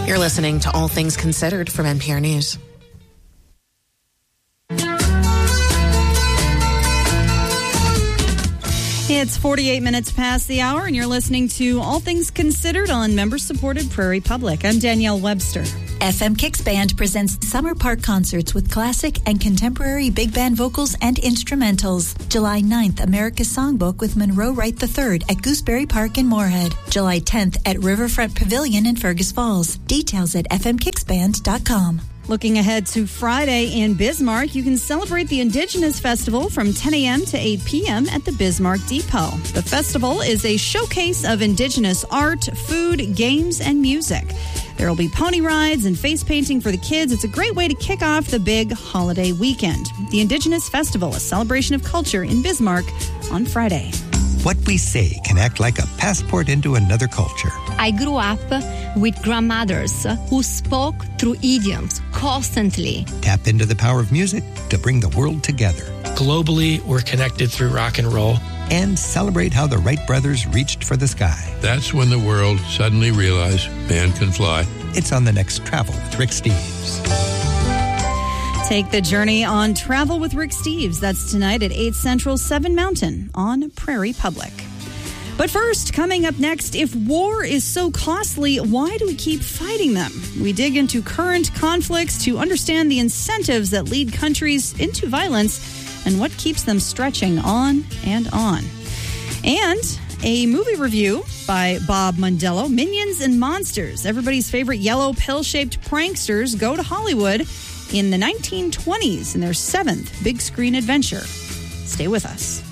You're listening to All Things Considered from NPR News. It's 48 minutes past the hour, and you're listening to All Things Considered on member-supported Prairie Public. I'm Danielle Webster. FM Kicks Band presents Summer Park concerts with classic and contemporary big band vocals and instrumentals. July 9th, America's Songbook with Monroe Wright III at Gooseberry Park in Moorhead. July 10th at Riverfront Pavilion in Fergus Falls. Details at fmkicksband.com. Looking ahead to Friday in Bismarck, you can celebrate the Indigenous Festival from 10 a.m. to 8 p.m. at the Bismarck Depot. The festival is a showcase of Indigenous art, food, games, and music. There will be pony rides and face painting for the kids. It's a great way to kick off the big holiday weekend. The Indigenous Festival, a celebration of culture in Bismarck on Friday. What we say can act like a passport into another culture. I grew up with grandmothers who spoke through idioms constantly. Tap into the power of music to bring the world together. Globally, we're connected through rock and roll. And celebrate how the Wright brothers reached for the sky. That's when the world suddenly realized man can fly. It's on the next Travel with Rick Steves. Take the journey on Travel with Rick Steves. That's tonight at 8 Central, 7 Mountain on Prairie Public. But first, coming up next, if war is so costly, why do we keep fighting them? We dig into current conflicts to understand the incentives that lead countries into violence and what keeps them stretching on and on. And a movie review by Bob Mondello, Minions and Monsters. Everybody's favorite yellow pill-shaped pranksters go to Hollywood in the 1920s in their 7th big screen adventure. Stay with us.